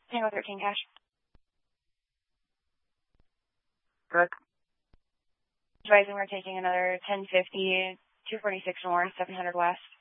Tango 13 cash. Correct. Advising we're taking another 1050, 246 north, 700 west.